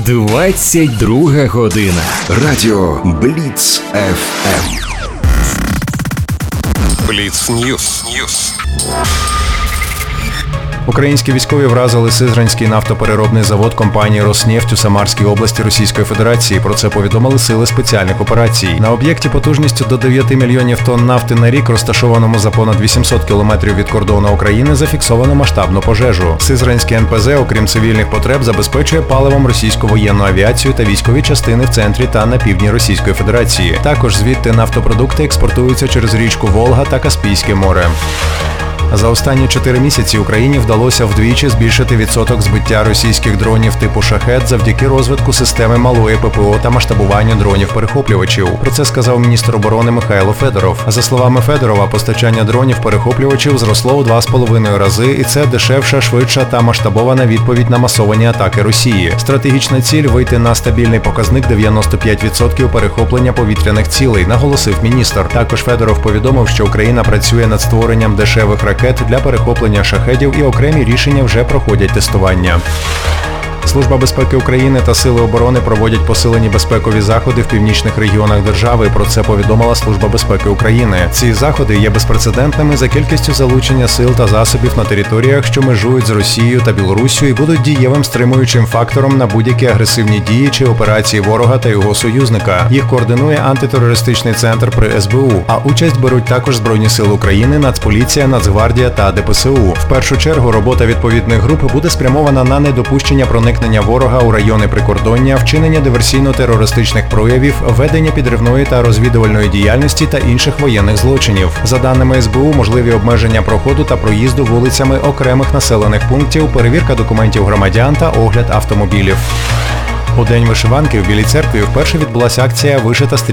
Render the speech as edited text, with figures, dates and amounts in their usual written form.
22 година. Радіо Бліц ФМ. Бліц Ньюс. Українські військові вразили Сизранський нафтопереробний завод компанії «Роснефть» у Самарській області Російської Федерації. Про це повідомили сили спеціальних операцій. На об'єкті потужністю до 9 мільйонів тонн нафти на рік, розташованому за понад 800 кілометрів від кордону України, зафіксовано масштабну пожежу. Сизранський НПЗ, окрім цивільних потреб, забезпечує паливом російську воєнну авіацію та військові частини в центрі та на півдні Російської Федерації. Також звідти нафтопродукти експортуються через річку Волга та Каспійське море. За останні 4 місяці Україні вдалося вдвічі збільшити відсоток збиття російських дронів типу «Шахед» завдяки розвитку системи малої ППО та масштабуванню дронів-перехоплювачів. Про це сказав міністр оборони Михайло Федоров. За словами Федорова, постачання дронів-перехоплювачів зросло у 2,5 рази, і це дешевша, швидша та масштабована відповідь на масовані атаки Росії. Стратегічна ціль – вийти на стабільний показник 95% перехоплення повітряних цілей, наголосив міністр. Також Федоров повідомив, що Україна працює над створенням дешевих ракет для перехоплення шахедів, і окремі рішення вже проходять тестування. Служба безпеки України та Сили оборони проводять посилені безпекові заходи в північних регіонах держави. Про це повідомила Служба безпеки України. Ці заходи є безпрецедентними за кількістю залучення сил та засобів на територіях, що межують з Росією та Білоруссю, і будуть дієвим стримуючим фактором на будь-які агресивні дії чи операції ворога та його союзника. Їх координує антитерористичний центр при СБУ, а участь беруть також Збройні сили України, Нацполіція, Нацгвардія та ДПСУ. В першу чергу робота відповідних груп буде спрямована на недопущення проникнення ворога у райони прикордоння, вчинення диверсійно-терористичних проявів, ведення підривної та розвідувальної діяльності та інших воєнних злочинів. За даними СБУ, можливі обмеження проходу та проїзду вулицями окремих населених пунктів, перевірка документів громадян та огляд автомобілів. У День вишиванки в Білій церкві вперше відбулася акція «Вишита стрічка